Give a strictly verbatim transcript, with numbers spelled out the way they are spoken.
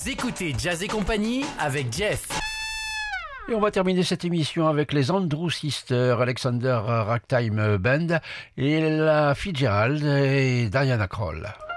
Écoutez Jazz et compagnie avec Jeff. Et on va terminer cette émission avec les Andrew Sisters, Alexander Ragtime Band et la Fitzgerald et Diana Krall.